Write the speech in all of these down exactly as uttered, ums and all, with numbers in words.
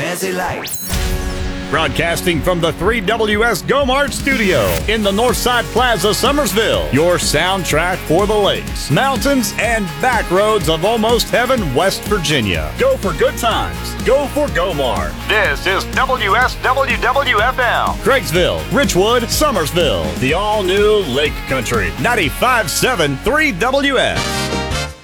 fancy life. Broadcasting from the three W S GoMart studio in the Northside Plaza, Summersville. Your soundtrack for the lakes, mountains, and back roads of almost heaven, West Virginia. Go for good times. Go for GoMart. This is W S W W F M. Craigsville, Richwood, Summersville. The all-new Lake Country. ninety-five point seven three W S.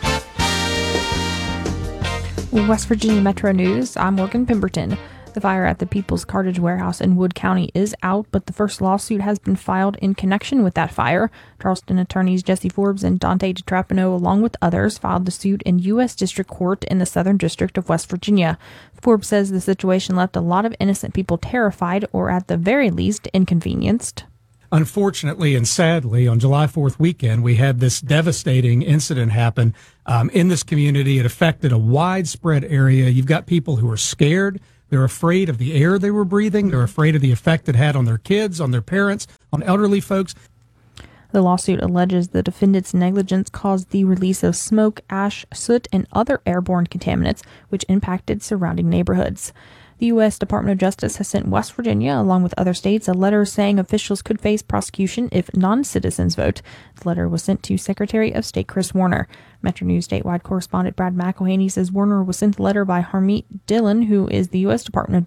West Virginia Metro News. I'm Morgan Pemberton. The fire at the People's Cartage Warehouse in Wood County is out, but the first lawsuit has been filed in connection with that fire. Charleston attorneys Jesse Forbes and Dante DiTrapano, along with others, filed the suit in U S District Court in the Southern District of West Virginia. Forbes says the situation left a lot of innocent people terrified, or at the very least, inconvenienced. Unfortunately and sadly, on July fourth weekend, we had this devastating incident happen um, in this community. It affected a widespread area. You've got people who are scared. They're afraid of the air they were breathing. They're afraid of the effect it had on their kids, on their parents, on elderly folks. The lawsuit alleges the defendant's negligence caused the release of smoke, ash, soot, and other airborne contaminants, which impacted surrounding neighborhoods. The U S Department of Justice has sent West Virginia, along with other states, a letter saying officials could face prosecution if non-citizens vote. The letter was sent to Secretary of State Chris Warner. Metro News statewide correspondent Brad McElhaney says Warner was sent the letter by Harmeet Dillon, who is the U S Department of